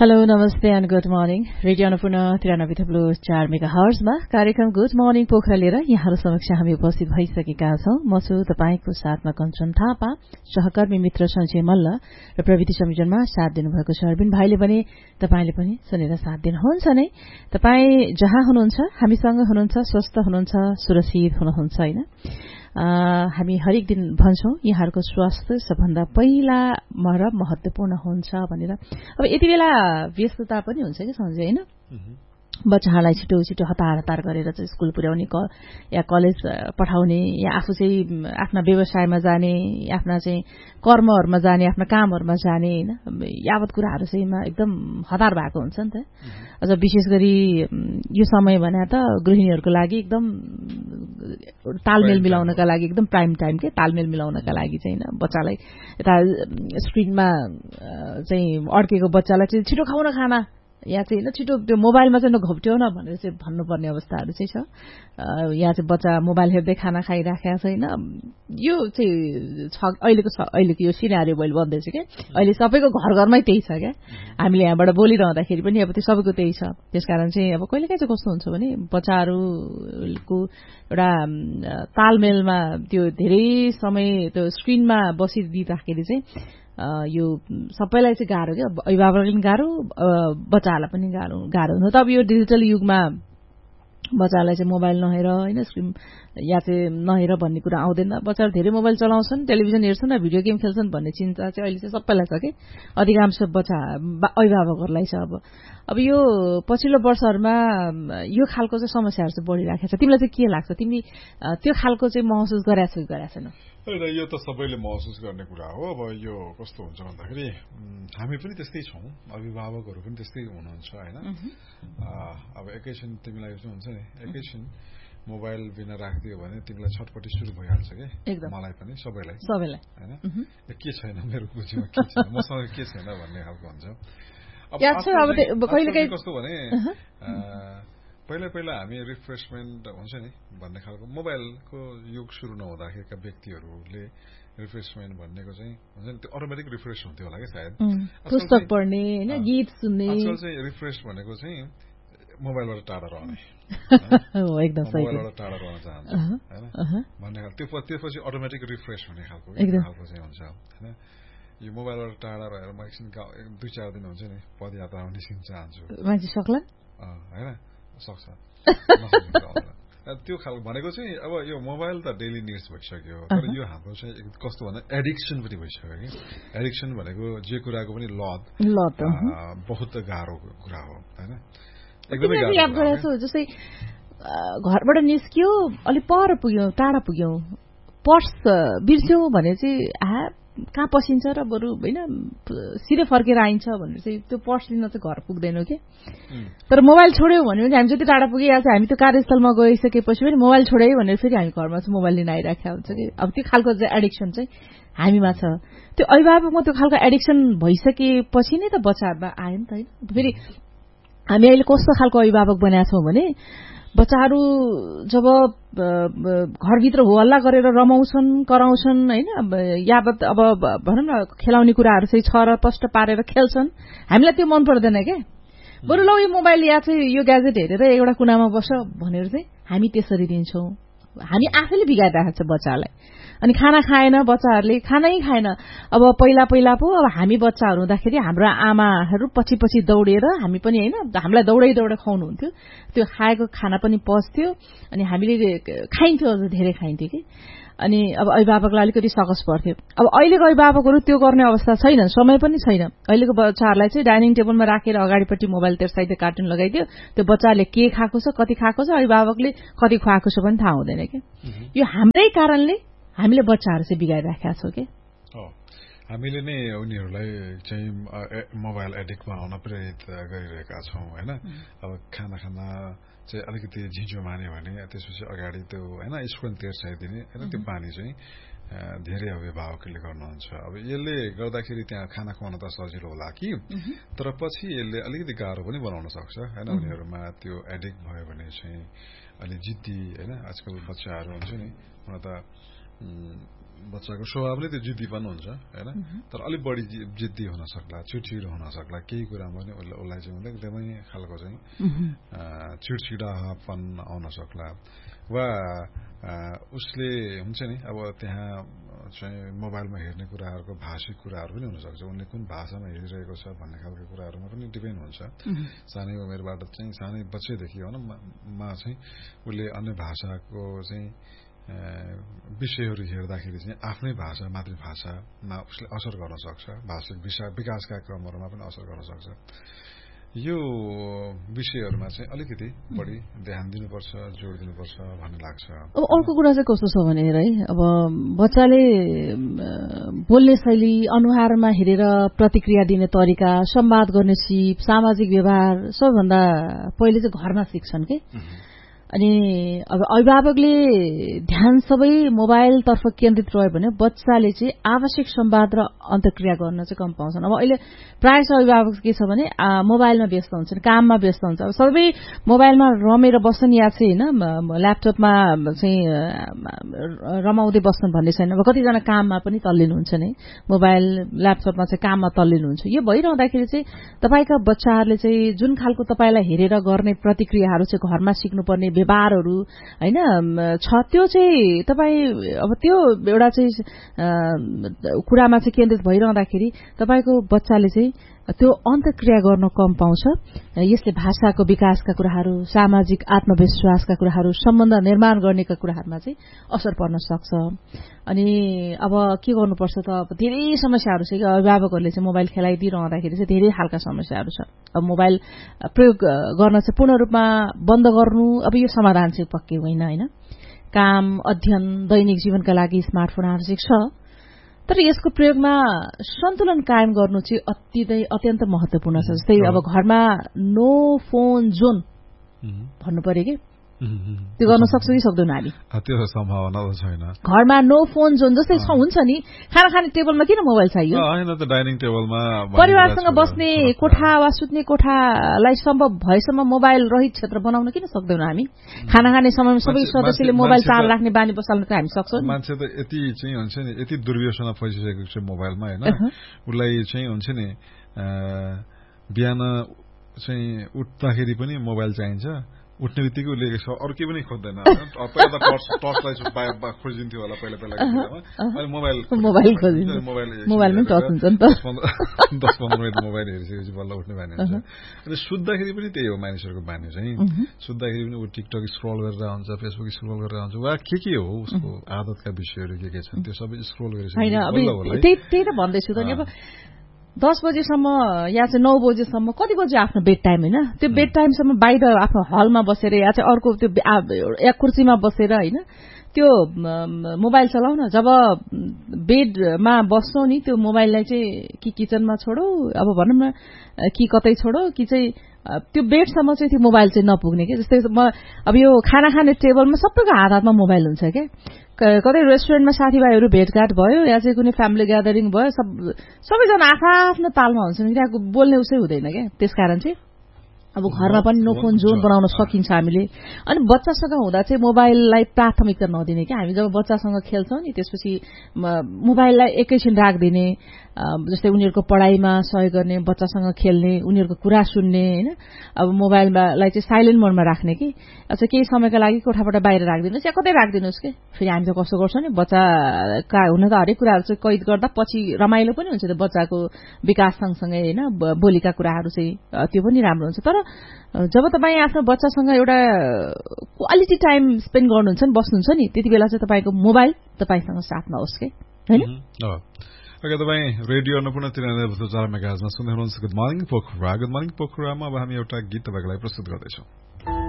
Hello नमस्ते and good morning radio Annapurna 93.4 मेगाहर्जमा कार्यक्रम good morning Pokhara लिएर यहाँहरू समक्ष हामी उपस्थित भइसकेका छौं। म छु तपाईको साथमा कञ्चन थापा, सहकर्मी मित्र सञ्जय मल्ल र प्रविधि संयोजनमा साथ दिनुभएको छ अरविन्द भाइले पनि। तपाईले पनि सुनेर साथ दिनुहुन्छ नै। तपाई जहाँ हुनुहुन्छ, हामीसँग हुनुहुन्छ, स्वस्थ हुनुहुन्छ, सुरक्षित हुनुहुन्छ हैन। हामी हरेक दिन भन्छौं यहाँहरूको स्वास्थ्य सबभन्दा पहिला र महत्वपूर्ण हुन्छ भनेर। अब यति बेला व्यस्तता पनि हुन्छ कि सञ्जय हैन, बच्चाहरूलाई छिटो छिटो हतार गरेर चाहिँ स्कुल पुर्याउने या कलेज पठाउने या आफू चाहिँ आफ्ना व्यवसायमा जाने, आफ्ना चाहिँ कर्महरुमा जाने, आफ्ना कामहरुमा जाने हैन, यावत कुराहरु चाहिँ एकदम हतार भएको हुन्छ नि त। अझ विशेष गरी यो समय भने त गृहिणीहरुको लागि एकदम तालमेल मिलाउनका लागि एकदम प्राइम टाइम के तालमेल मिलाउनका लागि चाहिँ हैन, बच्चालाई यता स्क्रिनमा चाहिँ अड्केको बच्चालाई चाहिँ छिटो खाउन खाना या चाहिँ छिटो त्यो मोबाइलमा चाहिँ नघोप्ट्यो न भनेर चाहिँ भन्नुपर्ने अवस्थाहरू चाहिँ छ। यहाँ चाहिँ बच्चा मोबाइल हेर्दै खाना खाइराखेको छैन। यो चाहिँ अहिलेको यो सिनारियो मैले भन्दैछु क्या। अहिले सबैको घरमै त्यही छ क्या। हामीले यहाँबाट बोलिरहँदाखेरि पनि अब त्यो सबैको त्यही छ। त्यसकारण चाहिँ अब कहिलेकाहीँ चाहिँ कस्तो हुन्छ भने बच्चाहरूको एउटा तालमेलमा त्यो धेरै समय त्यो स्क्रिनमा बसिदिँदाखेरि चाहिँ यो सबैलाई चाहिँ गाह्रो क्या। अभिभावकलाई पनि गाह्रो, बच्चाहरूलाई पनि गाह्रो हुन्छ। तब यो डिजिटल युगमा बच्चालाई चाहिँ मोबाइल नहेर हैन, स्क्रिन या चाहिँ नहेर भन्ने कुरा आउँदैन। बच्चाहरू धेरै मोबाइल चलाउँछन्, टेलिभिजन हेर्छन् र भिडियो गेम खेल्छन् भन्ने चिन्ता चाहिँ अहिले चाहिँ सबैलाई छ कि, अधिकांश बच्चा अभिभावकहरूलाई छ। अब यो पछिल्लो वर्षहरूमा यो खालको चाहिँ समस्याहरू चाहिँ बढिराखेको छ। तिमीलाई चाहिँ के लाग्छ? तिमी त्यो खालको चाहिँ महसुस गरेछौ कि गरेका छैनौ? होइन, यो त सबैले महसुस गर्ने कुरा हो। अब यो कस्तो हुन्छ भन्दाखेरि हामी पनि त्यस्तै छौं, अभिभावकहरू पनि त्यस्तै हुनुहुन्छ हैन। अब एकैछिन तिमीलाई हुन्छ नि, एकैछिन मोबाइल बिना राखिदियो भने तिमीलाई छटपटी सुरु भइहाल्छ के। मलाई पनि सबैलाई हैन, के छैन मेरो बुझिमा, के छैन मसँग, के छैन भन्ने खालको हुन्छ। अब कहिले कस्तो भने पहिला हामी रिफ्रेशमेन्ट हुन्छ नि भन्ने खालको मोबाइलको युग सुरु नहुँदाखेरिका व्यक्तिहरूले रिफ्रेशमेन्ट भन्नेको चाहिँ हुन्छ नि, त्यो अटोमेटिक रिफ्रेश हुन्थ्यो होला कि सायद। पुस्तक पढ्ने हैन, गीत सुन्ने। आजकल चाहिँ रिफ्रेश भनेको चाहिँ मोबाइलबाट टाढा रहने हो, एकदम सही, मोबाइलबाट टाढा रहन चाहन्छ हैन भन्ने खालको। त्यसपछि अटोमेटिक रिफ्रेश हुने खालको चाहिँ हुन्छ हैन। यो मोबाइलबाट टाढा रहेर म एकछिन 2-4 दिन हुन्छ नि पदयात्रामा निस्किन चाहन्छु। मान्छे सक्ला हैन, सक्छ त्यो खालको भनेको चाहिँ। अब यो मोबाइल त डेली निड्स भइसक्यो, तर यो हाम्रो चाहिँ कस्तो भन्दा एडिक्सन पनि भइसक्यो कि। एडिक्सन भनेको जे कुराको पनि लत बहुत गाह्रो कुरा हो हैन, एकदमै गाह्रो। जस्तै घरबाट निस्कियो, अलि पर पुग्यो, टाढा पुग्यो, पर्स बिर्स्यो भने चाहिँ कहाँ पसिन्छ र बरु हैन सिधै फर्केर आइन्छ भनेर चाहिँ त्यो पर्स लिन चाहिँ घर पुग्दैनौ के। तर मोबाइल छोड्यो भने पनि हामी जति टाढा पुगिहाल्छ, हामी त्यो कार्यस्थलमा गइसकेपछि पनि मोबाइल छोड्यो भनेर फेरि हामी घरमा चाहिँ मोबाइल लिन आइराखेको हुन्छ कि। अब त्यो खालको चाहिँ एडिक्सन चाहिँ हामीमा छ। त्यो अभिभावकमा त्यो खालको एडिक्सन भइसकेपछि नै त बच्चाहरुमा आयो नि त हैन। फेरि हामी अहिले कस्तो खालको अभिभावक बनाएका छौं भने बच्चाहरू जब घरभित्र हो हल्ला गरेर रमाउँछन्, कराउँछन् हैन, यावत अब भनौँ न खेलाउने कुराहरू चाहिँ छ र प्रष्ट पारेर खेल्छन्, हामीलाई त्यो मन पर्दैन के। बरु ल यो मोबाइल या चाहिँ यो ग्याजेट हेरेर एउटा कुनामा बस भनेर चाहिँ हामी त्यसरी दिन्छौं। हामी आफैले बिगारिरहेको छ बच्चालाई। अनि खाना खाएन, बच्चाहरूले खानै खाएन। अब पहिला पो अब हामी बच्चाहरू हुँदाखेरि हाम्रो आमाहरू पछि दौडेर हामी पनि हैन, हामीलाई दौडै खुवाउनु हुन्थ्यो। त्यो खाएको खाना पनि पस्थ्यो अनि हामीले खाइन्थ्यो, अझ धेरै खाइन्थ्यो कि। अनि अब अभिभावकलाई अलिकति सकस पर्थ्यो। अब अहिलेको अभिभावकहरू त्यो गर्ने अवस्था छैन, समय पनि छैन। अहिलेको बच्चाहरूलाई चाहिँ डाइनिङ टेबलमा राखेर अगाडिपट्टि मोबाइल तेर्साइदियो, कार्टुन लगाइदियो, त्यो बच्चाले के खाएको छ, कति खाएको छ, अभिभावकले कति खुवाएको छ पनि थाहा हुँदैन के। यो हाम्रै कारणले हामीले बच्चाहरू चाहिँ बिगारिराखेका छौं के। हामीले नै उनीहरूलाई चाहिँ मोबाइल एडिक्ट बनाउन प्रेरित गरिरहेका छौं हैन। अब खाना चाहिँ अलिकति झिझो मान्यो भने त्यसपछि अगाडि त्यो हैन स्क्रिन तेर्साइदिने हैन, त्यो बानी चाहिँ धेरै अभिभावकले गर्नुहुन्छ। अब यसले गर्दाखेरि त्यहाँ खाना खुवाउन त सजिलो होला कि, तर पछि यसले अलिकति गाह्रो पनि बनाउन सक्छ हैन। उनीहरूमा त्यो एडिक्ट भयो भने चाहिँ अलि जिद्दी हैन। आजकल बच्चाहरू हुन्छ नि, हुन त बच्चाको स्वभाव नै त्यो जिद्दीपन हुन्छ हैन तर अलि बढी जिद्दी हुन सक्ला चिडचिड हुन सक्ला केही कुरामा पनि उसलाई चाहिँ एकदमै खालको चाहिँ चिडचिडापन आउन सक्ला वा उसले हुन्छ नि अब त्यहाँ चाहिँ मोबाइलमा हेर्ने कुराहरूको भाषिक कुराहरू पनि हुनसक्छ उनले कुन भाषामा हेरिरहेको छ भन्ने खालको कुराहरूमा पनि डिपेन्ड हुन्छ सानै उमेरबाट चाहिँ सानै बच्चैदेखि हो न मा चाहिँ उसले अन्य भाषाको चाहिँ विषयहरू हेर्दाखेरि चाहिँ आफ्नै भाषा मातृभाषामा उसले असर गर्न सक्छ भाषिक विकासका क्रमहरूमा पनि असर गर्न सक्छ यो विषयहरूमा चाहिँ अलिकति बढी ध्यान दिनुपर्छ जोड दिनुपर्छ भन्ने लाग्छ अब अर्को कुरा चाहिँ कस्तो छ भने है अब बच्चाले बोल्ने शैली अनुहारमा हेरेर प्रतिक्रिया दिने तरिका संवाद गर्ने सिप सामाजिक व्यवहार सबैभन्दा पहिले चाहिँ घरमा सिक्छन् के अनि अब अभिभावकले ध्यान सबै मोबाइलतर्फ केन्द्रित रह्यो भने बच्चाले चाहिँ आवश्यक संवाद र अन्तर्क्रिया गर्न चाहिँ कम पाउँछन् अब अहिले प्रायः अभिभावक के छ भने मोबाइलमा व्यस्त हुन्छन् काममा व्यस्त हुन्छ अब सबै मोबाइलमा रमेर बस्छन् या चाहिँ हैन ल्यापटपमा चाहिँ रमाउँदै बस्छन् भन्ने छैन अब कतिजना काममा पनि तल्लिनु हुन्छ नि मोबाइल ल्यापटपमा चाहिँ काममा तल्लिनु हुन्छ यो भइरहँदाखेरि चाहिँ तपाईका बच्चाहरूले चाहिँ जुन खालको तपाईलाई हेरेर गर्ने प्रतिक्रियाहरू चाहिँ घरमा सिक्नुपर्ने व्यवहारहरू हैन छ त्यो चाहिँ तपाई अब त्यो एउटा चाहिँ कुरामा चाहिँ केन्द्रित भइरहँदाखेरि तपाईको बच्चाले चाहिँ त्यो अन्तर्क्रिया गर्न कम पाउँछ यसले भाषाको विकासका कुराहरू सामाजिक आत्मविश्वासका कुराहरू सम्बन्ध निर्माण गर्नेका कुराहरूमा चाहिँ असर पर्न सक्छ अनि अब के गर्नुपर्छ त अब धेरै समस्याहरू छ कि अभिभावकहरूले चाहिँ मोबाइल खेलाइदिइरहँदाखेरि चाहिँ धेरै खालका समस्याहरू छ अब मोबाइल प्रयोग गर्न चाहिँ पूर्ण रूपमा बन्द गर्नु अब यो समाधान चाहिँ पक्कै होइन हैन काम अध्ययन दैनिक जीवनका लागि स्मार्टफोन आवश्यक छ तर यसको प्रयोगमा सन्तुलन कायम गर्नु चाहिँ अत्यन्त महत्वपूर्ण छ जस्तै अब घरमा नो फोन जोन भन्नु पर्यो कि त्यो गर्न सक्छौं कि सक्दैनौं हामी त्यो सम्भावना त छैन घरमा नो फोन जोन जस्तै हुन्छ नि खाना खाने टेबलमा किन मोबाइल चाहियो हैन त डाइनिङ टेबलमा परिवारसँग बस्ने कोठा वा सुत्ने कोठालाई सम्भव भएसम्म मोबाइल रहित क्षेत्र बनाउन किन सक्दैनौं हामी खाना खाने समयमा सबै सदस्यले मोबाइल टाढा राख्ने बानी बसाल्न त हामी सक्छौं मान्छे त यति चाहिँ हुन्छ नि यति दुर्व्यसनमा फसिसकेको छ मोबाइलमा हैन उलाई चाहिँ हुन्छ नि बिहान चाहिँ उठ्दाखेरि पनि मोबाइल चाहिन्छ उठ्ने बित्तिकै उसले अरू केही पनि खोज्दैन पहिला त टर्चलाई खोजिन्थ्यो होला पहिला अहिले मोबाइल खोजिन्छ मोबाइलमै टर्च हुन्छ नि त 10-15 मिनट मोबाइल हेरिसकेपछि बल्ल उठ्ने बानी हुन्छ अनि सुत्दाखेरि पनि त्यही हो मानिसहरूको बानी चाहिँ सुत्दाखेरि पनि ऊ टिकटक स्क्रोल गरेर हुन्छ फेसबुक स्क्रोल गरेर हुन्छ वा के हो उसको आदतका विषयहरू के छन् त्यो सबै स्क्रोल गरिसकेपछि त्यही त भन्दैछु त नि अब 10 बजेसम्म या चाहिँ 9 बजेसम्म कति बजे आफ्नो बेड टाइम हैन त्यो बेड टाइमसम्म बाहिर आफ्नो हलमा बसेर या चाहिँ अर्को त्यो एक कुर्सीमा बसेर हैन त्यो मोबाइल चलाउन जब बेडमा बस्छौ नि त्यो मोबाइललाई चाहिँ कि किचनमा छोडौ अब भनौं न कि कतै छोडौ कि चाहिँ त्यो बेडसम्म चाहिँ त्यो मोबाइल चाहिँ नपुग्ने के जस्तै अब यो खाना खाने टेबलमा सबैको हातमा मोबाइल हुन्छ के कतै रेस्टुरेन्टमा साथीभाइहरू भेटघाट भयो या चाहिँ कुनै फ्यामिली ग्यादरिङ भयो सबैजना आफ्नो तालमा हुन्छन् त्यहाँ बोल्ने उसै हुँदैन क्या त्यसकारण चाहिँ अब घरमा पनि नो फोन जोन बनाउन सकिन्छ हामीले अनि बच्चासँग हुँदा चाहिँ मोबाइललाई प्राथमिकता नदिने क्या हामी जब बच्चासँग खेल्छौं नि त्यसपछि मोबाइललाई एकैछिन राखदिने जस्तै उनीहरूको पढाइमा सहयोग गर्ने बच्चासँग खेल्ने उनीहरूको कुरा सुन्ने हैन अब मोबाइललाई चाहिँ साइलेन्ट मोडमा राख्ने कि अच्छा केही समयका लागि कोठाबाट बाहिर राखिदिनुस् या कतै राखिदिनुस् के फेरि हामी त कस्तो गर्छौं नि बच्चाका हुन त हरेक कुराहरू चाहिँ कैद गर्दा पछि रमाइलो पनि हुन्छ त्यो बच्चाको विकास सँगसँगै हैन बोलीका कुराहरू चाहिँ त्यो पनि राम्रो हुन्छ तर जब तपाई आफ्नो बच्चासँग एउटा क्वालिटी टाइम स्पेन्ड गर्नुहुन्छ नि बस्नुहुन्छ नि त्यति बेला चाहिँ तपाईको मोबाइल तपाईसँग साथमा होस् के हैन ओके तपाईँ रेडियो अन्नपूर्ण 93.4 मेगाहर्जमा सुन्दै हुनुहुन्छ गुड मर्निङ पोखरा अब हामी एउटा गीत तपाईको लागि प्रस्तुत गर्दैछौं